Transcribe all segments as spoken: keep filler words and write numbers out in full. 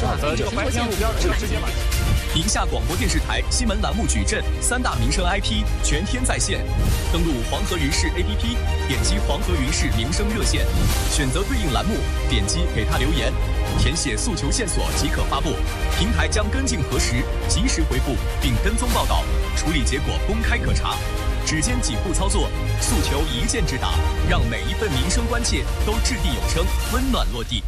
呃，这个白天路边这个直接买。 宁夏广播电视台新闻栏目矩阵三大民生 I P 全天在线，登录黄河云视 A P P， 点击黄河云视民生热线，选择对应栏目，点击给他留言，填写诉求线索即可发布。平台将跟进核实，及时回复并跟踪报道，处理结果公开可查。指尖几步操作，诉求一键直达，让每一份民生关切都掷地有声，温暖落地。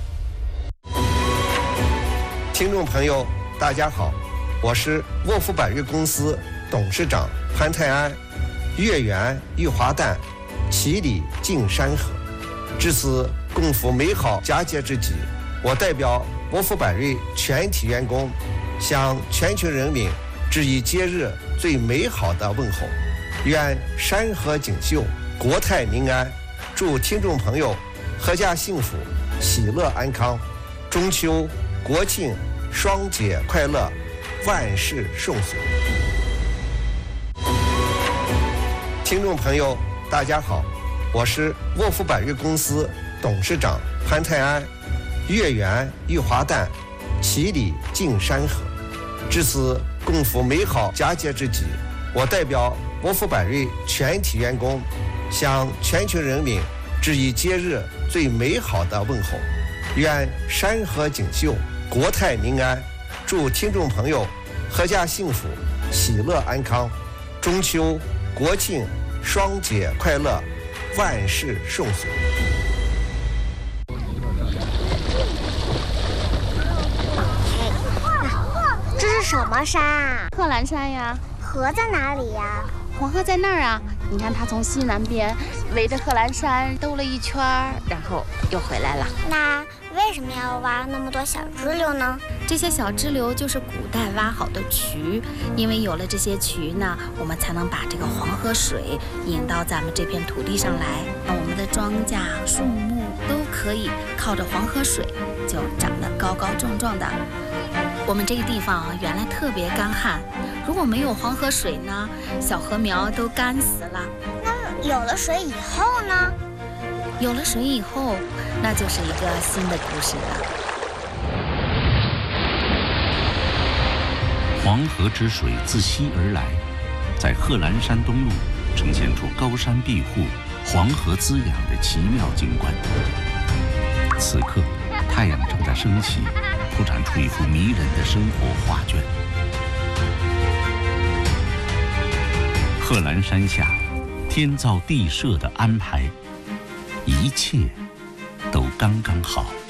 听众朋友，大家好，我是沃福百瑞公司董事长潘泰安。月圆玉华诞，其理尽山河。至此共赴美好佳节之际，我代表沃福百瑞全体员工，向全球人民致以节日最美好的问候。愿山河锦绣，国泰民安。祝听众朋友阖家幸福，喜乐安康。中秋、国庆双节快乐，万事顺遂。听众朋友，大家好，我是沃福百瑞公司董事长潘泰安。月圆玉华诞，其理尽山河。至此共赴美好佳节之际，我代表沃福百瑞全体员工，向全球人民致以节日最美好的问候。愿山河锦绣，国泰民安。祝听众朋友阖家幸福，喜乐安康。中秋、国庆双节快乐，万事顺遂。 这是什么山啊？ 贺兰山呀。 河在哪里呀？ 黄河在那儿啊。你看它从西南边围着贺兰山兜了一圈，然后又回来了。 那为什么要挖那么多小支流呢？ 这些小支流就是古代挖好的渠，因为有了这些渠呢，我们才能把这个黄河水引到咱们这片土地上来，那我们的庄稼、树木都可以靠着黄河水就长得高高壮壮的。我们这个地方啊，原来特别干旱，如果没有黄河水呢，小禾苗都干死了。 那有了水以后呢？ 有了水以后，那就是一个新的故事了。 黄河之水自西而来，在贺兰山东麓呈现出高山庇护、黄河滋养的奇妙景观。此刻，太阳正在升起，铺展出一幅迷人的生活画卷。贺兰山下，天造地设的安排，一切都刚刚好。